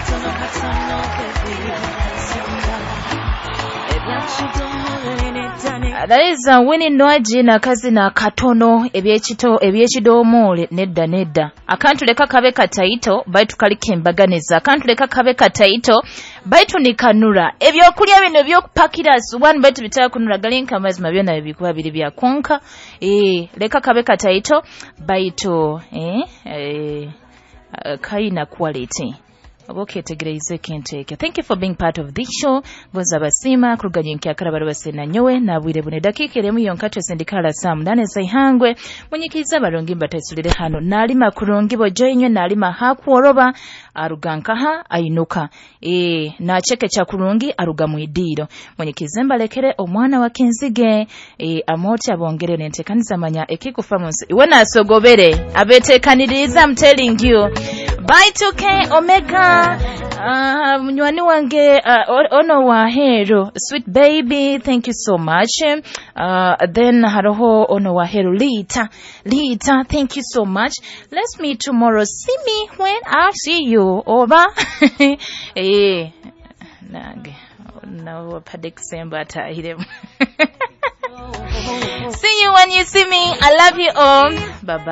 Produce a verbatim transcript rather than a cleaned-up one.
That is uh, Winnie Nwaji na kazi na katono ebyekito ebyekidoomole nedda nedda akantu leka kabe kataito baitu kalikembaganiza akantu leka kabe kataito baitu ni kanura ebyokulya bino byokupakira one baitu bitaya kunura galinka mazima byona bikuba biri bya konka eh leka kabe kataito baitu eh, eh uh, kaina quality. Okay, thank you for being part of this show. Goza basima kuruganye nkyakara bari basena nyowe na bwire bune dakika emu yonkatwe sindikala sam dane sayhangwe munyikiza balongi batasulire hano nalima kurungi bojo inyo nalima hakuoroba aruganka ha ainuka e na cheke cha kurungi aruga muidiro munyikiza mbalekere omwana wa Kenzige e amoti abongere nentekaniza manya ekikufa munsi iwe nasogobere abetekaniriza I'm telling you. Bye two K Omega. Uh, mnywani wange uh, ono wa hero sweet baby, thank you so much. Uh, then haroho ono wa hero Lita Lita, thank you so much. Let's meet tomorrow. See me when I see you. Over. Eh, nage no padik semba ta hidem. See you when you see me. I love you all. Bye bye.